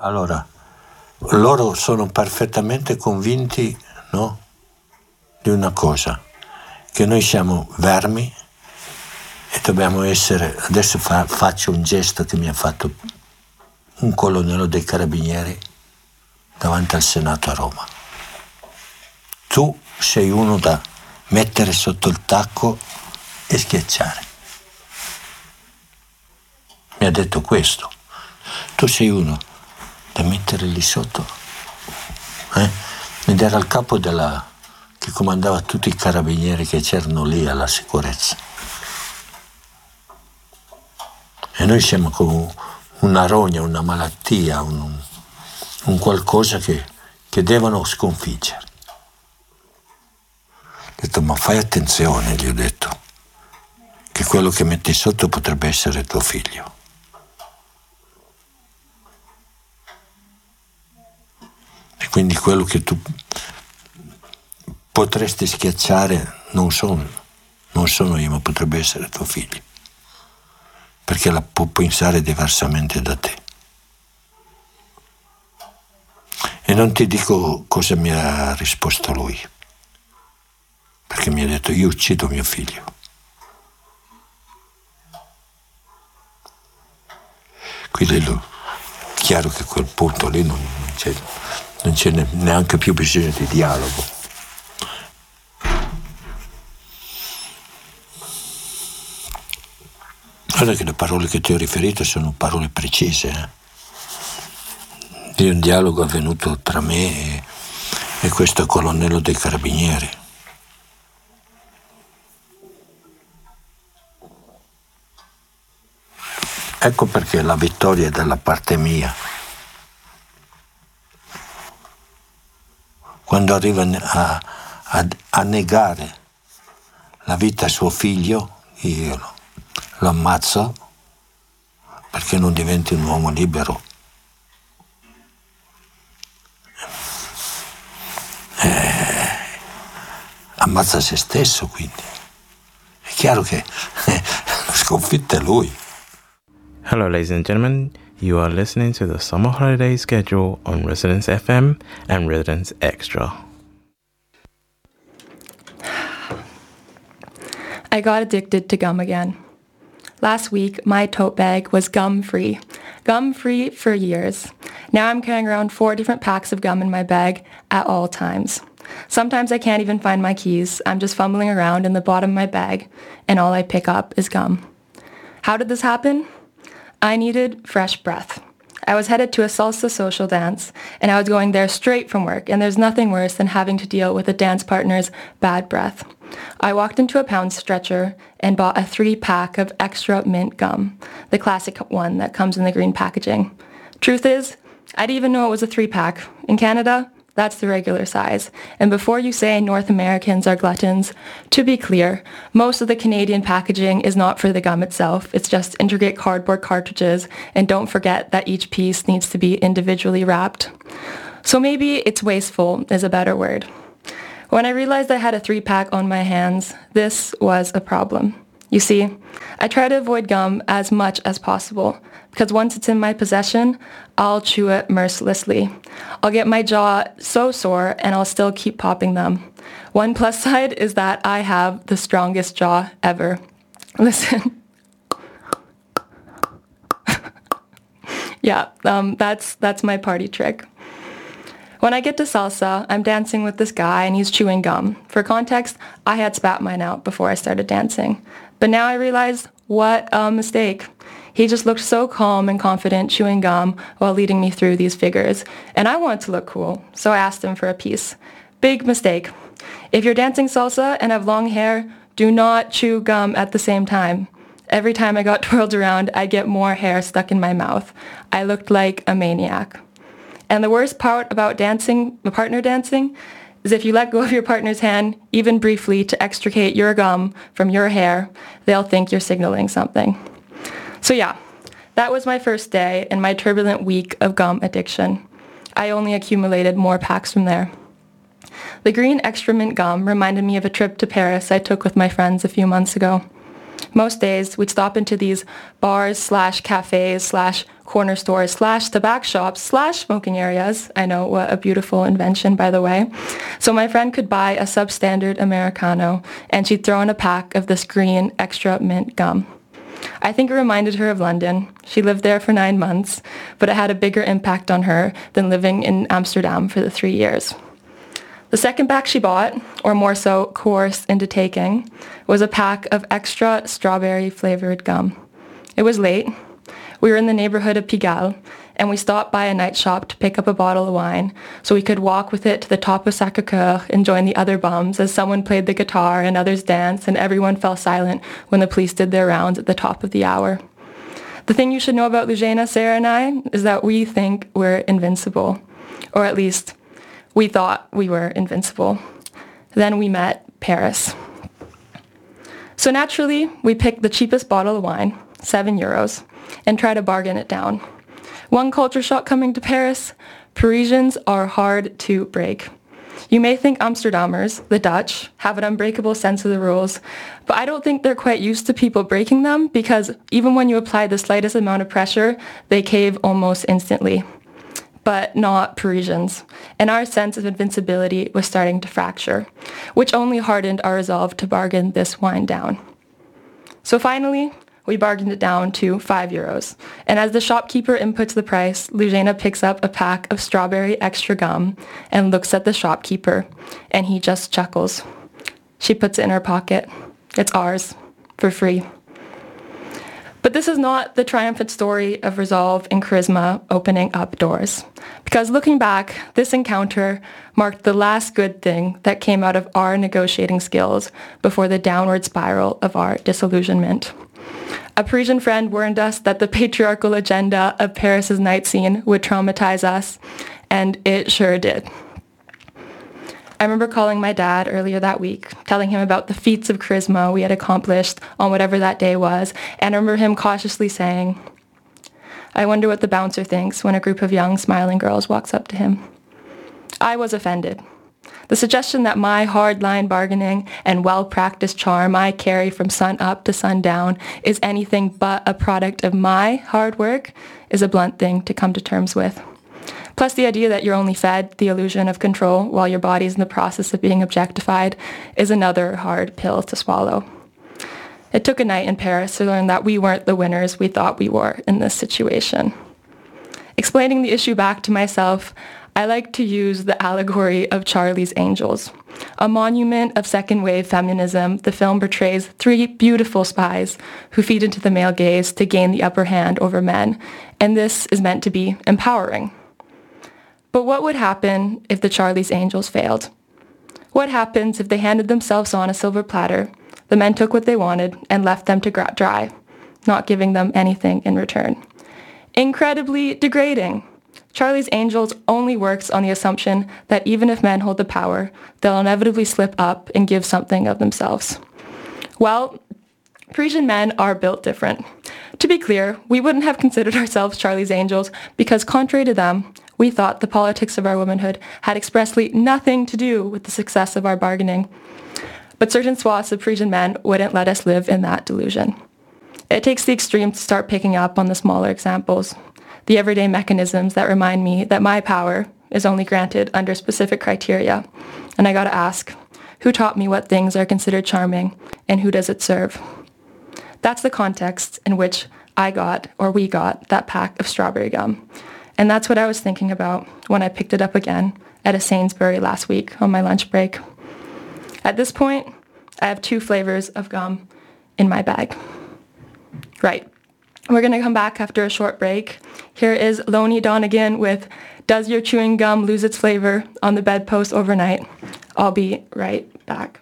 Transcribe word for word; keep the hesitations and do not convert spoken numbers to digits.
Allora, loro sono perfettamente convinti, no, di una cosa, che noi siamo vermi e dobbiamo essere, adesso fa, faccio un gesto che mi ha fatto un colonnello dei carabinieri davanti al Senato a Roma. Tu sei uno da mettere sotto il tacco e schiacciare. Mi ha detto questo. Tu sei uno da mettere lì sotto. Eh? Ed era il capo della, che comandava tutti i carabinieri che c'erano lì alla sicurezza. E noi siamo come una rogna, una malattia, un, un qualcosa che, che devono sconfiggere. Ho detto, ma fai attenzione, gli ho detto, che quello che metti sotto potrebbe essere tuo figlio. E quindi quello che tu potresti schiacciare non sono, non sono io, ma potrebbe essere tuo figlio. Perché la può pensare diversamente da te. E non ti dico cosa mi ha risposto lui, perché mi ha detto, io uccido mio figlio. Quindi lo, chiaro che a quel punto lì non, non c'è, non c'è neanche più bisogno di dialogo. Guarda che le parole che ti ho riferito sono parole precise, eh? Di un dialogo avvenuto tra me e, e questo colonnello dei carabinieri. Ecco perché la vittoria è dalla parte mia. Quando arriva a, a, a negare la vita a suo figlio, io lo, lo ammazzo perché non diventi un uomo libero. Eh, ammazza se stesso, quindi. È chiaro che la sconfitta è lui. Hello, ladies and gentlemen. You are listening to the Summer Holiday Schedule on Residence F M and Residence Extra. I got addicted to gum again. Last week, my tote bag was gum-free. Gum-free for years. Now I'm carrying around four different packs of gum in my bag at all times. Sometimes I can't even find my keys. I'm just fumbling around in the bottom of my bag, and all I pick up is gum. How did this happen? I needed fresh breath. I was headed to a salsa social dance, and I was going there straight from work, and there's nothing worse than having to deal with a dance partner's bad breath. I walked into a pound stretcher and bought a three-pack of extra mint gum, the classic one that comes in the green packaging. Truth is, I didn't even know it was a three-pack. In Canada, that's the regular size. And before you say North Americans are gluttons, to be clear, most of the Canadian packaging is not for the gum itself. It's just intricate cardboard cartridges, and don't forget that each piece needs to be individually wrapped. So maybe it's wasteful is a better word. When I realized I had a three-pack on my hands, this was a problem. You see, I try to avoid gum as much as possible, because once it's in my possession, I'll chew it mercilessly. I'll get my jaw so sore, and I'll still keep popping them. One plus side is that I have the strongest jaw ever. Listen. yeah, um, that's that's my party trick. When I get to salsa, I'm dancing with this guy and he's chewing gum. For context, I had spat mine out before I started dancing. But now I realize, what a mistake. He just looked so calm and confident chewing gum while leading me through these figures. And I wanted to look cool, so I asked him for a piece. Big mistake. If you're dancing salsa and have long hair, do not chew gum at the same time. Every time I got twirled around, I'd get more hair stuck in my mouth. I looked like a maniac. And the worst part about dancing, partner dancing, is if you let go of your partner's hand, even briefly, to extricate your gum from your hair, they'll think you're signaling something. So yeah, that was my first day in my turbulent week of gum addiction. I only accumulated more packs from there. The green extra mint gum reminded me of a trip to Paris I took with my friends a few months ago. Most days, we'd stop into these bars slash cafes slash corner stores slash tobacco shops slash smoking areas. I know, what a beautiful invention, by the way. So my friend could buy a substandard Americano, and she'd throw in a pack of this green extra mint gum. I think it reminded her of London. She lived there for nine months, but it had a bigger impact on her than living in Amsterdam for the three years. The second pack she bought, or more so coerced into taking, was a pack of extra strawberry-flavored gum. It was late. We were in the neighborhood of Pigalle, and we stopped by a night shop to pick up a bottle of wine so we could walk with it to the top of Sacré-Cœur and join the other bums as someone played the guitar and others danced and everyone fell silent when the police did their rounds at the top of the hour. The thing you should know about Lugena, Sarah and I, is that we think we're invincible, or at least we thought we were invincible. Then we met Paris. So naturally, we picked the cheapest bottle of wine, seven euros, and tried to bargain it down. One culture shock coming to Paris: Parisians are hard to break. You may think Amsterdammers, the Dutch, have an unbreakable sense of the rules, but I don't think they're quite used to people breaking them, because even when you apply the slightest amount of pressure, they cave almost instantly. But not Parisians, and our sense of invincibility was starting to fracture, which only hardened our resolve to bargain this wine down. So finally, we bargained it down to five euros, and as the shopkeeper inputs the price, Lugena picks up a pack of strawberry extra gum and looks at the shopkeeper, and he just chuckles. She puts it in her pocket. It's ours, for free. But this is not the triumphant story of resolve and charisma opening up doors. Because looking back, this encounter marked the last good thing that came out of our negotiating skills before the downward spiral of our disillusionment. A Parisian friend warned us that the patriarchal agenda of Paris's night scene would traumatize us, and it sure did. I remember calling my dad earlier that week, telling him about the feats of charisma we had accomplished on whatever that day was, and I remember him cautiously saying, "I wonder what the bouncer thinks when a group of young, smiling girls walks up to him." I was offended. The suggestion that my hard-line bargaining and well-practiced charm I carry from sun up to sundown is anything but a product of my hard work is a blunt thing to come to terms with. Plus, the idea that you're only fed the illusion of control while your body's in the process of being objectified is another hard pill to swallow. It took a night in Paris to learn that we weren't the winners we thought we were in this situation. Explaining the issue back to myself, I like to use the allegory of Charlie's Angels. A monument of second-wave feminism, the film portrays three beautiful spies who feed into the male gaze to gain the upper hand over men, and this is meant to be empowering. But what would happen if the Charlie's Angels failed? What happens if they handed themselves on a silver platter, the men took what they wanted, and left them to dry, not giving them anything in return? Incredibly degrading. Charlie's Angels only works on the assumption that even if men hold the power, they'll inevitably slip up and give something of themselves. Well, Parisian men are built different. To be clear, we wouldn't have considered ourselves Charlie's Angels because, contrary to them, we thought the politics of our womanhood had expressly nothing to do with the success of our bargaining. But certain swaths of Parisian men wouldn't let us live in that delusion. It takes the extreme to start picking up on the smaller examples, the everyday mechanisms that remind me that my power is only granted under specific criteria. And I gotta ask, who taught me what things are considered charming and who does it serve? That's the context in which I got, or we got, that pack of strawberry gum. And that's what I was thinking about when I picked it up again at a Sainsbury last week on my lunch break. At this point, I have two flavors of gum in my bag. Right. We're going to come back after a short break. Here is Loney Donegan with "Does Your Chewing Gum Lose Its Flavor" on the bedpost overnight. I'll be right back.